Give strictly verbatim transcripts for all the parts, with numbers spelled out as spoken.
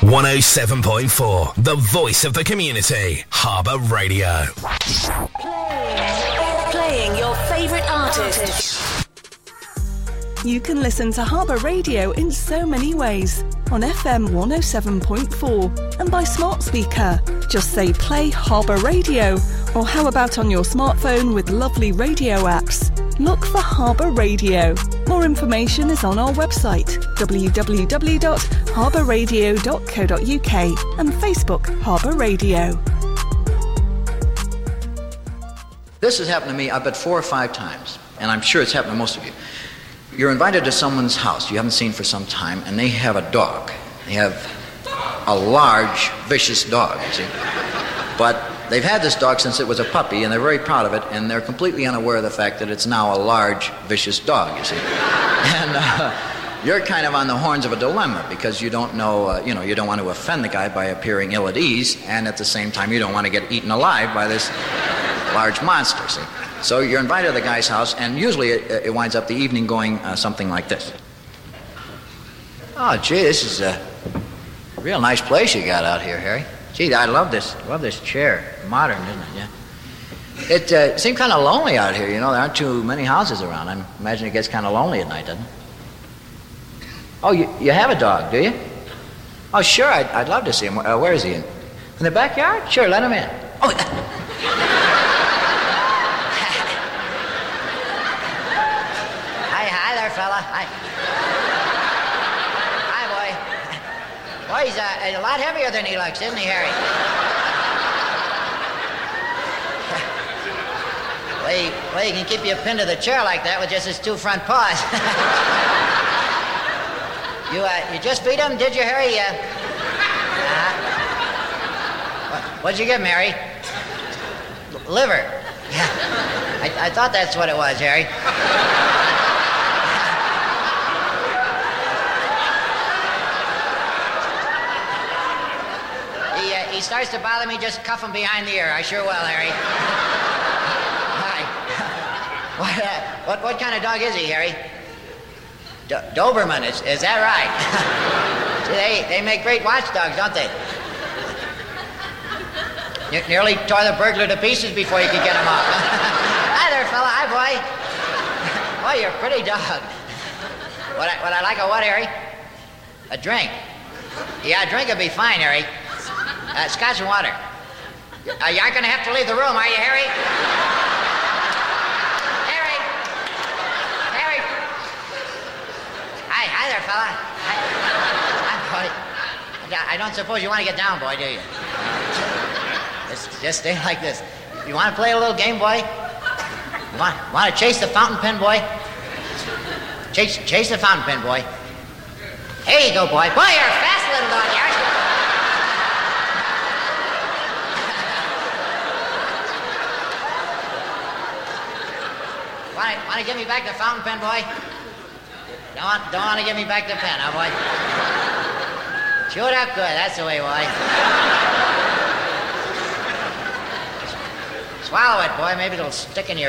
one oh seven point four, the voice of the community. Harbour Radio. Playing, playing your favourite artists. You can listen to Harbour Radio in so many ways. On F M one oh seven point four and by smart speaker. Just say play Harbour Radio. Or how about on your smartphone with lovely radio apps? Look for Harbour Radio. More information is on our website, w w w dot harbour radio dot co dot u k, and Facebook Harbour Radio. This has happened to me, I bet, four or five times, and I'm sure it's happened to most of you. You're invited to someone's house you haven't seen for some time, and they have a dog. They have a large, vicious dog, you see. But they've had this dog since it was a puppy, and they're very proud of it, and they're completely unaware of the fact that it's now a large, vicious dog, you see. And uh, you're kind of on the horns of a dilemma, because you don't know, uh, you know, you don't want to offend the guy by appearing ill at ease, and at the same time you don't want to get eaten alive by this large monster, see. So you're invited to the guy's house, and usually it, it winds up the evening going uh, something like this. Oh, gee, this is a real nice place you got out here, Harry. Gee, I love this. Love this chair. Modern, isn't it? Yeah. It uh, seemed kind of lonely out here. You know, there aren't too many houses around. I imagine it gets kind of lonely at night, doesn't it? Oh, you, you have a dog, do you? Oh, sure. I'd, I'd love to see him. Uh, where is he? In, in the backyard? Sure, let him in. Oh. hi, hi there, fella. Hi. Boy, he's uh, a lot heavier than he looks, isn't he, Harry? well, he, well, he can keep you pinned to the chair like that with just his two front paws. you uh, you just beat him, did you, Harry? Uh, uh, what, what'd you give him, Harry? L- liver. Yeah. I, I thought that's what it was, Harry. He starts to bother me, just cuff him behind the ear. I sure will, Harry. Hi. What, uh, what, what kind of dog is he, Harry? Do- Doberman, is, is that right? See, they, they make great watchdogs, don't they? Ne- nearly tore the burglar to pieces before you could get him off. Hi there, fella. Hi, boy. Boy, you're a pretty dog. What I, what I like a what, Harry? A drink. Yeah, a drink would be fine, Harry. Uh, scotch and water. Uh, you aren't going to have to leave the room, are you, Harry? Harry! Harry! Hi, hi there, fella. Hi. Hi, boy. I don't suppose you want to get down, boy, do you? Just, just stay like this. You want to play a little game, boy? You want, want to chase the fountain pen, boy? Chase, chase the fountain pen, boy. Here you go, boy. Boy, you're a fast little dog, you are. Want to, want to give me back the fountain pen, boy? Don't want, don't want to give me back the pen, huh, boy? Chew it up good, that's the way, boy. Swallow it, boy, maybe it'll stick in your...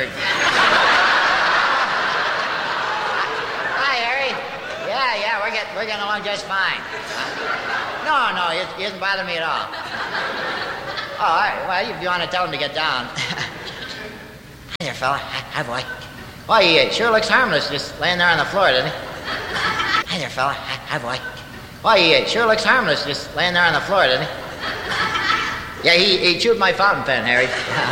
Hi, Harry. Yeah, yeah, we're, get, we're getting along just fine. No, no, he, he doesn't bother me at all. Oh, all right, well, if you want to tell him to get down. Hi there, fella. Hi, hi, boy. Boy, he sure looks harmless just laying there on the floor, doesn't he? Hi there, fella. Hi, hi, boy. Boy, he sure looks harmless just laying there on the floor, doesn't he? Yeah, he, he chewed my fountain pen, Harry.